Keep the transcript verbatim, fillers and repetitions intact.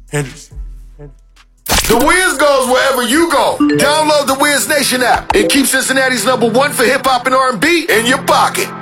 Henderson. The Wiz goes wherever you go. Download the Wiz Nation app and keep Cincinnati's number one for hip hop and R and B in your pocket.